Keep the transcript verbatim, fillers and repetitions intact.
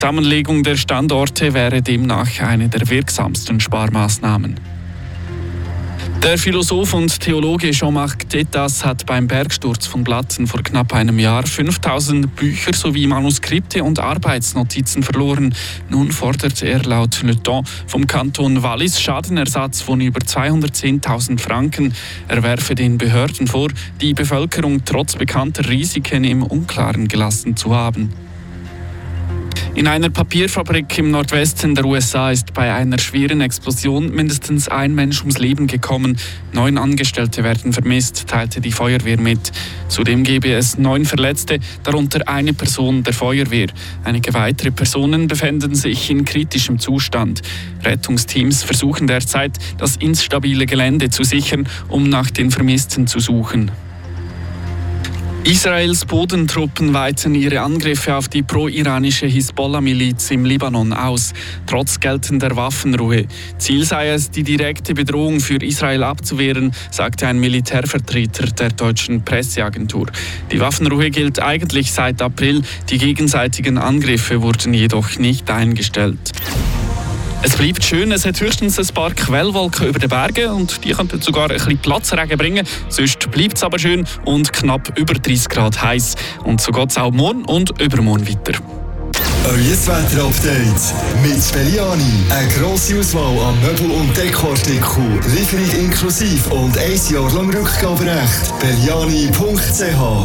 Zusammenlegung der Standorte wäre demnach eine der wirksamsten Sparmaßnahmen. Der Philosoph und Theologe Jean-Marc Tétas hat beim Bergsturz von Blatten vor knapp einem Jahr fünftausend Bücher sowie Manuskripte und Arbeitsnotizen verloren. Nun fordert er laut Le Temps vom Kanton Wallis Schadenersatz von über zweihundertzehntausend Franken. Er werfe den Behörden vor, die Bevölkerung trotz bekannter Risiken im Unklaren gelassen zu haben. In einer Papierfabrik im Nordwesten der U S A ist bei einer schweren Explosion mindestens ein Mensch ums Leben gekommen. Neun Angestellte werden vermisst, teilte die Feuerwehr mit. Zudem gebe es neun Verletzte, darunter eine Person der Feuerwehr. Einige weitere Personen befinden sich in kritischem Zustand. Rettungsteams versuchen derzeit, das instabile Gelände zu sichern, um nach den Vermissten zu suchen. Israels Bodentruppen weiten ihre Angriffe auf die pro-iranische Hisbollah-Miliz im Libanon aus, trotz geltender Waffenruhe. Ziel sei es, die direkte Bedrohung für Israel abzuwehren, sagte ein Militärvertreter der deutschen Presseagentur. Die Waffenruhe gilt eigentlich seit April, die gegenseitigen Angriffe wurden jedoch nicht eingestellt. Es bleibt schön, es hat höchstens ein paar Quellwolken über den Bergen und die könnten sogar ein bisschen Platzregen bringen. Sonst bleibt es aber schön und knapp über dreißig Grad heiß. Und so geht es auch morgen und übermorgen weiter. Euer Wetter-Update mit Belliani. Eine grosse Auswahl an Möbel- und Dekoartikeln, Lieferung inklusive und ein Jahr lang Rückgaberecht. belliani punkt c h